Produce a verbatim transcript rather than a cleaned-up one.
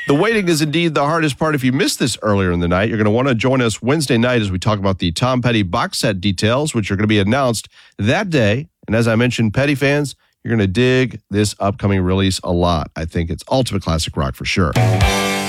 The waiting is indeed the hardest part. If you missed this earlier in the night, you're going to want to join us Wednesday night as we talk about the Tom Petty box set details, which are going to be announced that day. And as I mentioned, Petty fans, you're going to dig this upcoming release a lot. I think it's ultimate classic rock for sure.